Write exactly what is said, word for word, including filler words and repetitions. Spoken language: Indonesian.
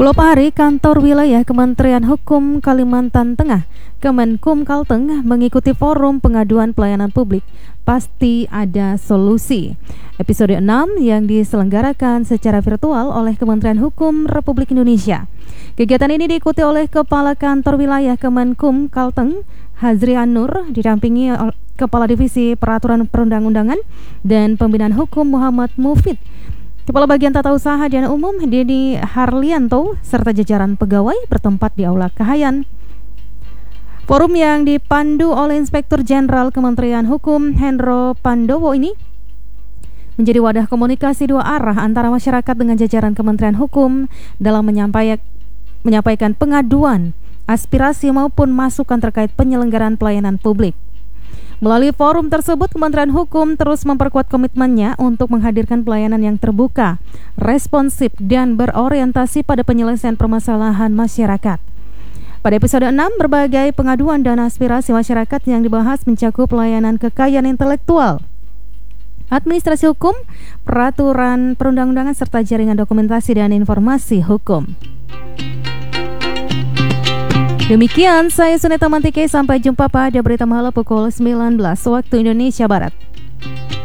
Pulau Pahari, Kantor Wilayah Kementerian Hukum Kalimantan Tengah, Kemenkum Kalteng, mengikuti forum pengaduan pelayanan publik Pasti Ada Solusi episode enam yang diselenggarakan secara virtual oleh Kementerian Hukum Republik Indonesia. Kegiatan ini diikuti oleh Kepala Kantor Wilayah Kemenkum Kalteng, Hazrian Nur, didampingi Kepala Divisi Peraturan Perundang-undangan dan Pembinaan Hukum Muhammad Mufid, Kepala Bagian Tata Usaha dan Umum Denny Harlianto, serta jajaran pegawai bertempat di Aula Kahayan. Forum yang dipandu oleh Inspektur Jenderal Kementerian Hukum Hendro Pandowo ini menjadi wadah komunikasi dua arah antara masyarakat dengan jajaran Kementerian Hukum dalam menyampaikan, menyampaikan pengaduan, aspirasi maupun masukan terkait penyelenggaraan pelayanan publik. Melalui forum tersebut, Kementerian Hukum terus memperkuat komitmennya untuk menghadirkan pelayanan yang terbuka, responsif, dan berorientasi pada penyelesaian permasalahan masyarakat. Pada episode enam, berbagai pengaduan dan aspirasi masyarakat yang dibahas mencakup pelayanan kekayaan intelektual, administrasi hukum, peraturan perundang-undangan, serta jaringan dokumentasi dan informasi hukum. Demikian, saya Suneta Mantike, sampai jumpa pada berita malam pukul sembilan belas waktu Indonesia Barat.